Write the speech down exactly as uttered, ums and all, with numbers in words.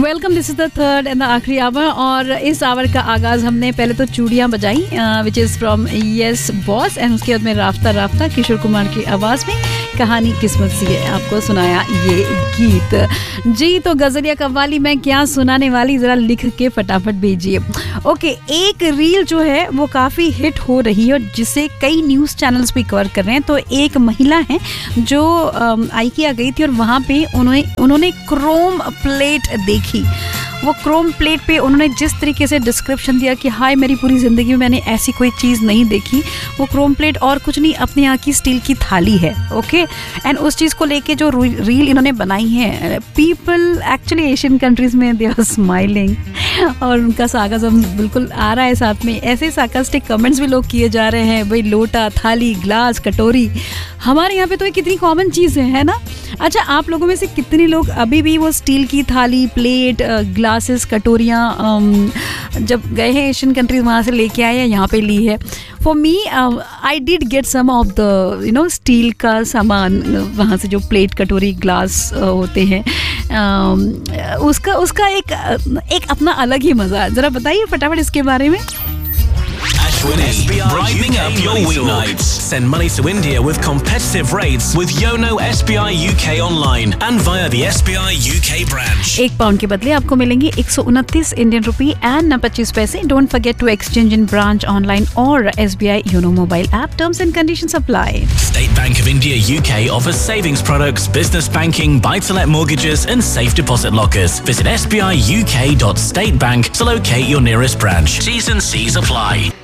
Welcome, this is the third and the आखिरी our और इस आवर का आगाज हमने पहले तो चूड़ियाँ बजाई which is from yes boss and उसके बाद में राफ्ता राफ्ता किशोर कुमार की आवाज़ में कहानी किस्मत सी है आपको सुनाया ये गीत। जी तो गजलिया कव्वाली में क्या सुनाने वाली ज़रा लिख के फटाफट भेजिए। ओके, एक रील जो है वो काफ़ी हिट हो रही है और जिसे कई न्यूज़ चैनल्स भी कवर कर रहे हैं। तो एक महिला है जो आइकिया गई थी और वहाँ पे उन्होंने उन्होंने क्रोम प्लेट देखी। वो क्रोम प्लेट पे उन्होंने जिस तरीके से डिस्क्रिप्शन दिया कि हाय मेरी पूरी ज़िंदगी में मैंने ऐसी कोई चीज़ नहीं देखी। वो क्रोम प्लेट और कुछ नहीं, अपने यहाँ की स्टील की थाली है। ओके, एंड उस चीज़ को लेके जो रील इन्होंने बनाई है, पीपल एक्चुअली एशियन कंट्रीज़ में दे आर स्माइलिंग और उनका सार्काज़म बिल्कुल आ रहा है साथ में। ऐसे सार्कास्टिक कमेंट्स भी लोग किए जा रहे हैं, भाई लोटा, थाली, ग्लास, कटोरी, हमारे यहाँ पे तो ये कितनी कॉमन चीज़ है, है ना। अच्छा, आप लोगों में से कितने लोग अभी भी वो स्टील की थाली, प्लेट, ग्लासेस, कटोरियाँ जब गए हैं एशियन कंट्रीज वहाँ से लेके आए या यहाँ पे ली है? For me I did get some of the you know steel का सामान वहाँ से, जो प्लेट, कटोरी, ग्लास uh, होते हैं। uh, उसका उसका एक एक अपना अलग ही मज़ा। ज़रा बताइए फटाफट इसके बारे में। Ashwini, brightening up your weeknights. Send money to India with competitive rates with Yono S B I U K online and via the S B I U K branch. एक पाउंड के बदले आपको मिलेंगे एक सौ उनतीस इंडियन रुपी एंड पच्चीस पैसे। Don't forget to exchange in branch, online और S B I Yono mobile app. Terms and conditions apply. State Bank of India U K offers savings products, business banking, buy-to-let mortgages and safe deposit lockers. Visit s b i u k dot state bank to locate your nearest branch. T's and C's apply.